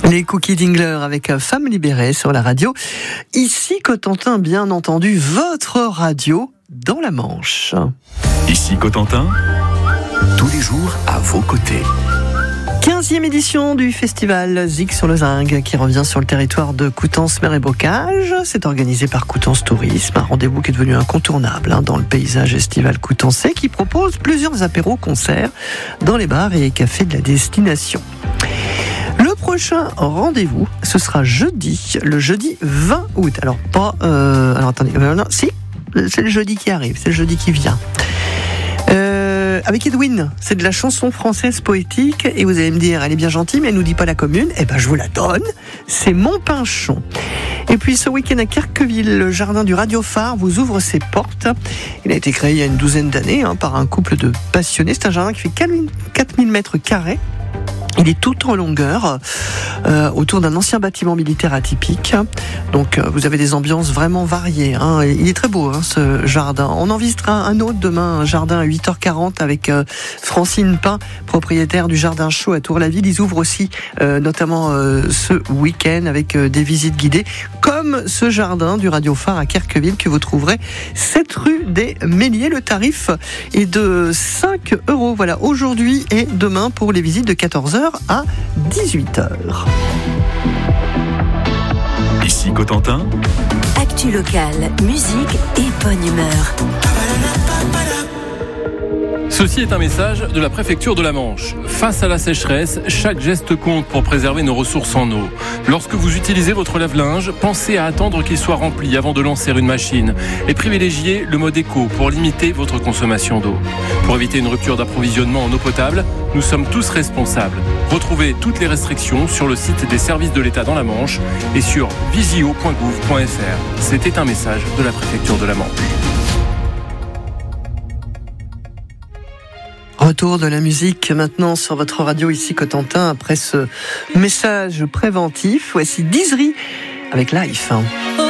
Les Cookies Dingler avec Femmes libérées sur la radio. Ici Cotentin, bien entendu, votre radio dans la Manche. Ici Cotentin, tous les jours à vos côtés. 15e édition du festival Zig sur le Zinc qui revient sur le territoire de Coutances Mer et Bocage. C'est organisé par Coutances Tourisme, un rendez-vous qui est devenu incontournable dans le paysage estival coutancais, qui propose plusieurs apéros concerts dans les bars et cafés de la destination. Le prochain rendez-vous, ce sera le jeudi 20 août. Alors attendez, non, si, c'est le jeudi qui arrive, c'est le jeudi qui vient. Avec Edwin, c'est de la chanson française poétique, et vous allez me dire, elle est bien gentille, mais elle nous dit pas la commune. Eh ben, je vous la donne. C'est Montpinchon. Et puis ce week-end à Querqueville, le jardin du Radiophare vous ouvre ses portes. Il a été créé il y a une douzaine d'années par un couple de passionnés. C'est un jardin qui fait 4000 mètres carrés. Il est tout en longueur, autour d'un ancien bâtiment militaire atypique. Donc vous avez des ambiances vraiment variées. Il est très beau ce jardin. On en visitera un autre demain, un jardin à 8h40 avec Francine Pin, propriétaire du Jardin Chaud à Tour-la-Ville. Ils ouvrent aussi notamment ce week-end avec des visites guidées, comme ce jardin du Radiophare à Querqueville que vous trouverez 7 rue des Méliers. Le tarif est de 5 €. Voilà, aujourd'hui et demain pour les visites de 14h à 18h. Ici Cotentin, actu locale, musique et bonne humeur. Ceci est un message de la préfecture de la Manche. Face à la sécheresse, chaque geste compte pour préserver nos ressources en eau. Lorsque vous utilisez votre lave-linge, pensez à attendre qu'il soit rempli avant de lancer une machine et privilégiez le mode éco pour limiter votre consommation d'eau. Pour éviter une rupture d'approvisionnement en eau potable, nous sommes tous responsables. Retrouvez toutes les restrictions sur le site des services de l'État dans la Manche et sur visio.gouv.fr. C'était un message de la préfecture de la Manche. Retour de la musique maintenant sur votre radio ici Cotentin après ce message préventif. Voici Dizery avec Life.